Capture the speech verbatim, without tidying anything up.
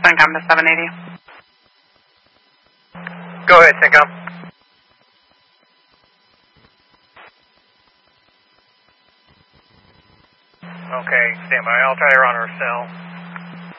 CENTCOM to seven eighty. Go ahead, CENTCOM. Okay, stand by. I'll try her on her cell.